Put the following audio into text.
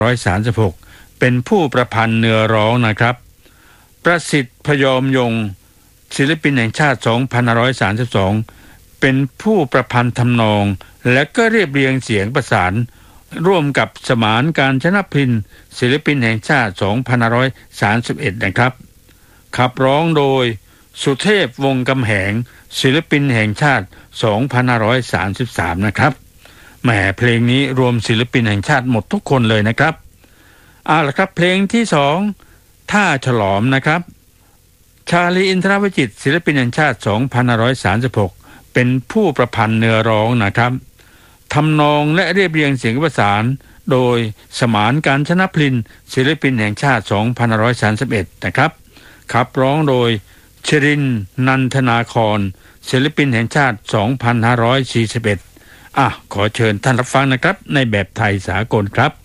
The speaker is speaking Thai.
2536เป็นผู้ประพันธ์เนื้อร้องนะครับประสิทธิ์พยอมยงศิลปินแห่งชาติ2532เป็นผู้ประพันธ์ทำนองและก็เรียบเรียงเสียงประสานร่วมกับสมานกาญจนพินศิลปินแห่งชาติ2531นะครับขับร้องโดยสุเทพวงศ์กำแหงศิลปินแห่งชาติ2533นะครับแหมเพลงนี้รวมศิลปินแห่งชาติหมดทุกคนเลยนะครับเอาล่ะครับเพลงที่2ท่าฉลอมนะครับชาลีอินทรวิจิตรศิลปินแห่งชาติ2536เป็นผู้ประพันธ์เนื้อร้องนะครับทำนองและเรียบเรียงเสียงประสานโดยสมานกาญจนพินศิลปินแห่งชาติ2531นะครับขับร้องโดยชรินทร์นันทนาครศิลปินแห่งชาติ2541ขอเชิญท่านรับฟังนะครับในแบบไทยสากลครับ